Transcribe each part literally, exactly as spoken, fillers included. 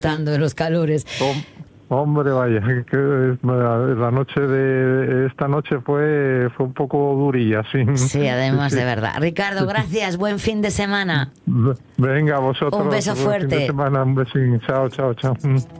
de los calores. Hombre, vaya, que la noche de esta noche fue fue un poco durilla, sí. Sí, además sí, sí. de verdad. Ricardo, gracias, buen fin de semana. Venga, vosotros. Un beso buen fuerte. Fin de semana, un besín. Chao, chao, chao.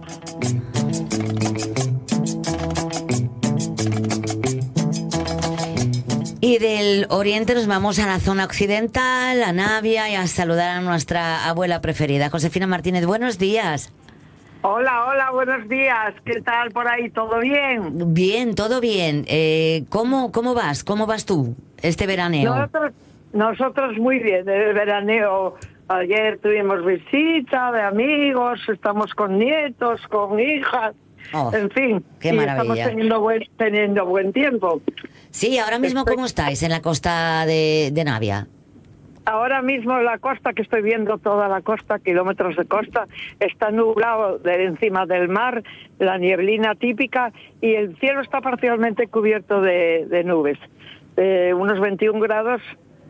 Y del oriente nos vamos a la zona occidental, a Navia, y a saludar a nuestra abuela preferida, Josefina Martínez. Buenos días. Hola, hola, buenos días. ¿Qué tal por ahí? ¿Todo bien? Bien, todo bien. Eh, ¿cómo, ¿Cómo vas? ¿Cómo vas tú este veraneo? Nosotros, nosotros muy bien. El veraneo, ayer tuvimos visita de amigos, estamos con nietos, con hijas, Oh, en fin. qué y maravilla. estamos teniendo buen, teniendo buen tiempo. Sí, ahora mismo, ¿cómo estáis en la costa de, de Navia? Ahora mismo la costa, que estoy viendo toda la costa, kilómetros de costa, está nublado de encima del mar, la nieblina típica, y el cielo está parcialmente cubierto de, de nubes, eh, unos veintiún grados,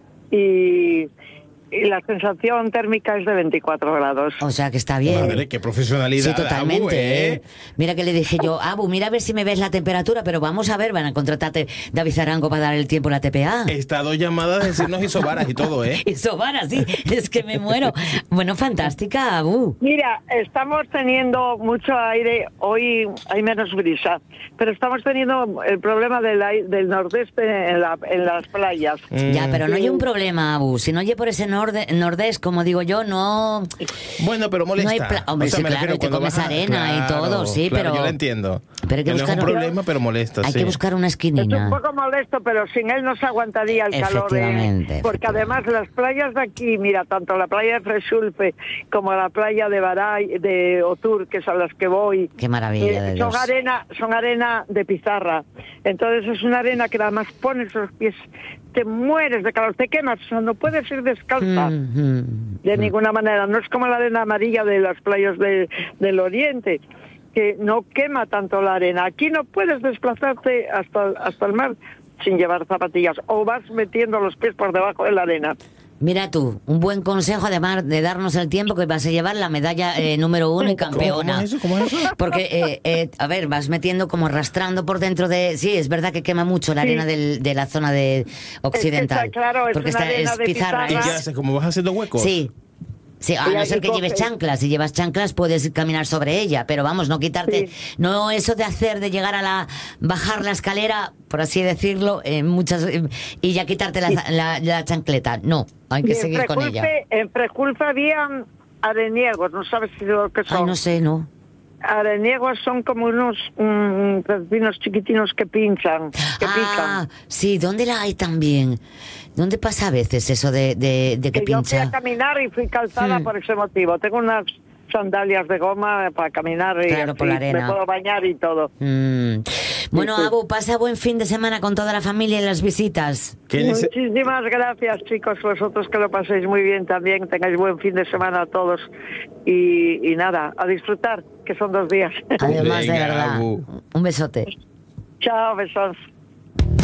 y, y la sensación térmica es de veinticuatro grados. O sea que está bien. Madre, qué profesionalidad. Sí, totalmente. Abu, ¿eh? ¿eh? Mira que le dije yo, Abu, mira a ver si me ves la temperatura, pero vamos a ver, van a contratarte David Zarango para dar el tiempo en la T P A. He estado llamada a decirnos isobaras y todo, ¿eh? Isobara, sí, es que me muero. Bueno, fantástica, Abu. Mira, estamos teniendo mucho aire, hoy hay menos brisa, pero estamos teniendo el problema del, ai- del nordeste en, la, en las playas. Mm. Ya, pero no hay Sí. un problema, Abu. Si no oye por ese norde, nordés, como digo yo, no... Bueno, pero molesta. No hay pla- Hombre, sí, me claro, refiero y te cuando comes vas a- arena y claro, todo, sí, claro, pero- yo lo entiendo. pero hay que no buscar es un un- problema, pero molesta, Hay sí. que buscar una Es esquinina. un poco molesto, pero sin él no se aguantaría el calor. Efectivamente, ¿eh? Porque efectivamente. además las playas de aquí, mira, tanto la playa de Fresulfe como la playa de Baray, de Otur, que es a las que voy, Qué maravilla de son Dios. arena, son arena de pizarra. Entonces es una arena que además pones los pies, te mueres de calor, te quemas, o sea, no puedes ir descalza. Mm, mm, De mm. ninguna manera, no es como la arena amarilla de las playas de, del oriente, que no quema tanto la arena. Aquí no puedes desplazarte hasta, hasta el mar sin llevar zapatillas, o vas metiendo los pies por debajo de la arena. Mira tú, un buen consejo además de darnos el tiempo que vas a llevar la medalla eh, número uno y ¿Cómo, campeona. cómo es eso? ¿Cómo es eso? Porque, eh, eh, a ver, vas metiendo como arrastrando por dentro de... Sí, es verdad que quema mucho la Sí. arena del, de la zona de occidental. está claro, es porque una está, arena es de pizarra. ¿Y pizarra. qué es- haces? ¿Cómo vas haciendo huecos? Sí. Sí, a Y no ahí ser que coges. lleves chanclas. Si llevas chanclas puedes caminar sobre ella, pero vamos, no quitarte, Sí. no eso de hacer, de llegar a la, bajar la escalera, por así decirlo, eh, muchas eh, y ya quitarte la, la, la chancleta. No, hay que Y en seguir con ella. Freculfe, en Freculfe habían areniegos, no sabes si lo que son. Ay, no sé, no. Areniegos son como unos mm, pepinos chiquitinos que pinchan, que Ah, pican. sí, ¿dónde la hay también? ¿Dónde pasa a veces eso de, de, de que Que yo fui pincha? a caminar y fui calzada Hmm. por ese motivo. Tengo unas sandalias de goma para caminar y Claro, por la así arena. me puedo bañar y todo. Mm. Bueno, sí. Abu, pasa buen fin de semana con toda la familia y las visitas. ¿Qué dice? Muchísimas gracias, chicos, vosotros que lo paséis muy bien también, tengáis buen fin de semana a todos y, y nada, a disfrutar, que son dos días. Además, de Venga, verdad, Abu. un besote. Chao, besos.